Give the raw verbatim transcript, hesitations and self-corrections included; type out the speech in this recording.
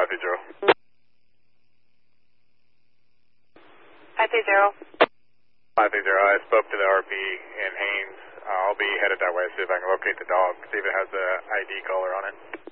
five three zero. five three zero. five three zero, I spoke to the R P in Haines. Uh, I'll be headed that way, see if I can locate the dog, see if it has the I D color on it.